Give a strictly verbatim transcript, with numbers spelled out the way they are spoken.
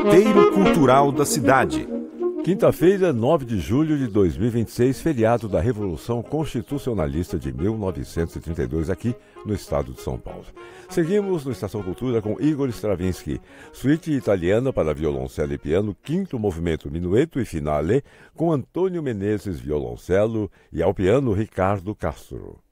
Roteiro Cultural da Cidade. Quinta-feira, nove de julho de dois mil e vinte e seis, feriado da Revolução Constitucionalista de mil novecentos e trinta e dois, aqui no estado de São Paulo. Seguimos no Estação Cultura com Igor Stravinsky, suíte italiana para violoncelo e piano, quinto movimento minueto e finale, com Antônio Menezes, violoncelo, e ao piano Ricardo Castro.